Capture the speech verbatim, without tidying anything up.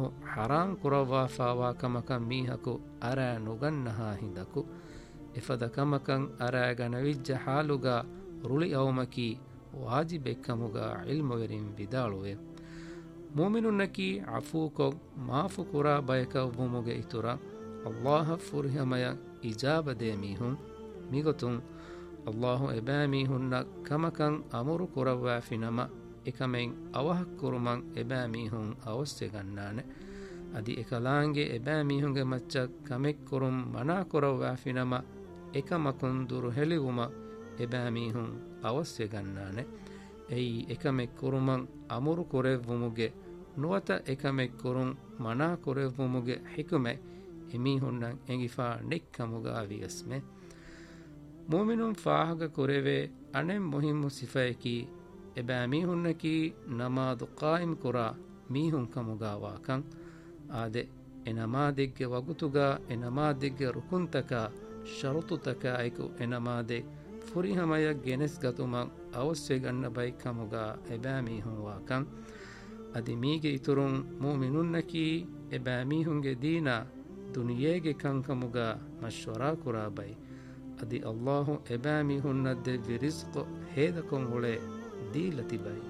ಹರಾಂ ಕುರವಾಫಾವಾ ಕಮಕಂ ಮೀಹಕು ಅರ ನುಗನ್ನಹ ಹಿಂದಕು ಎಫದ ಕಮಕಂ ಅರಗನವಿಜ್ಜ ಹಾಲುಗ ರುಳಿ ಅವಮಕಿ ವಾಜಿಬೆಕ್ಕಮುಗ ಇಲ್ಮುವೆರಿಂ ವಿದಾಳುವೆ ಮೂಮಿನುನ್ನಕಿ ಅಫೂಕೊಗ್ ಮಾಫು ಕುರಾ ಬಯಕವ್ವುಮುಗೆ ಇತುರ ಅಲ್ಲಾಹ ಫುರ್ಹಮಯ ಇಜಾಬದೆ ಮೀಹುಂ ಮಿಗೊತುಂ ಅಲ್ಲಾಹು ಎಬಾ ಮೀಹುನ್ನ ಕಮಕಂ ಅಮುರು ಕುರವ್ವಾಫಿನಮ එකමෙන් අවහක් කුරුමන් එබෑ මීහුන් අවස්්‍ය ගන්නාන අධි එකලාන්ගේ එබෑ මීහුන්ගේ මච්චක් කමෙක් කුරුම් මනා කොරව්වාෆිනම එකමකුන් දුරු හෙළිවුම එබෑ මීහුන් අවස්්‍ය ගන්නාන එයි එකමෙක් කුරුමන් අමුරු කොරෙව්වුමුගේ නුවත එකමෙක් කුරුම් මනා කොරෙව්වුමුගේ හිකුමැ එමීහුන්නන් එඟිෆා නෙක්කමුගා වියස්මෙ මුමිනුම් ෆාහග කොරෙවේ අනෙම් මුහිම්මු සිෆයකි එබෑ මීහුන්නකි නමාදු කායිම් කුරා මීහුන් කමුගාවාකං ආදෙ එනමාදෙක්ගෙ වගුතුගා එනමාදෙක්ගෙ රුකුන්තකා ශරුතුතකායිකු එනමාදෙ ෆුරිහමයක් ගෙනෙස් ගතුමක් අවස්්‍ය ගන්න බයි කමුගා එබෑ මීහුන්වාකං අධි මීගෙ ඉතුරුන් මූමිනුන්නකි එබෑ මීහුන්ගේ දීනා දුනියේගෙ කංකමුගා මශ්වරා කුරා බයි අධි අල්ලාහු එබෑ මීහුන්නද්දෙ විරිස්කො හේදකොන් හොලේ දීල තිබයි